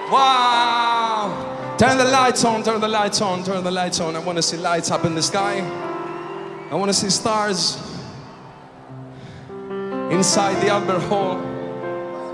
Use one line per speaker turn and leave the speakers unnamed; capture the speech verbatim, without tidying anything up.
Wow! Turn the lights on, turn the lights on, turn the lights on. I want to see lights up in the sky. I want to see stars inside the Albert Hall.